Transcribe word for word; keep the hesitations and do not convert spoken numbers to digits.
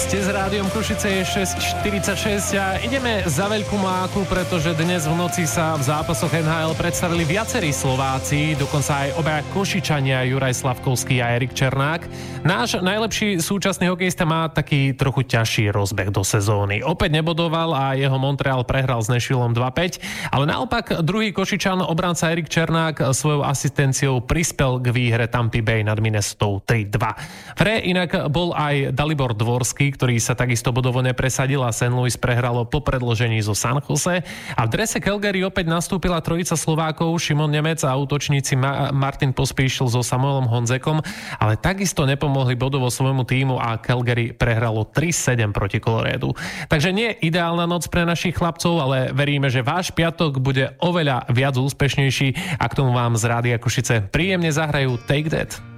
Ste s rádiom Košice, je šesť štyridsaťšesť a ideme za veľkú máku, pretože dnes v noci sa v zápasoch en há el predstavili viacerí Slováci, dokonca aj obaja Košičania, Juraj Slavkovský a Erik Černák. Náš najlepší súčasný hokejista má taký trochu ťažší rozbeh do sezóny. Opäť nebodoval a jeho Montreal prehral s Nashvilleom dva päť, ale naopak druhý Košičan, obranca Erik Černák, svojou asistenciou prispel k výhre Tampa Bay nad Minnesotou tri dva. V hre inak bol aj Dalibor Dvorský, ktorý sa takisto bodovo nepresadil a Saint Louis prehralo po predĺžení zo San Jose. A v drese Calgary opäť nastúpila trojica Slovákov, Šimon Nemec a útočníci Ma- Martin Pospíšil so Samuelom Honzekom, ale takisto nepomohli bodovo svojmu týmu a Calgary prehralo tri sedem proti Colorédu. Takže nie ideálna noc pre našich chlapcov, ale veríme, že váš piatok bude oveľa viac úspešnejší a k tomu vám z Rádia Košice príjemne zahrajú Take That.